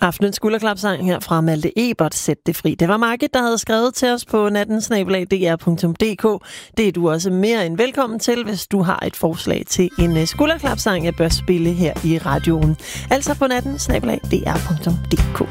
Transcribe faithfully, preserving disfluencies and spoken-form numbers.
Aftenens skulderklapsang her fra Malte Ebert, Sæt det fri. Det var Margit, der havde skrevet til os på natten snabel-a d r punktum d k. Det er du også mere end velkommen til, hvis du har et forslag til en skulderklapsang, jeg bør spille her i radioen. Altså på natten snabel-a d r punktum d k.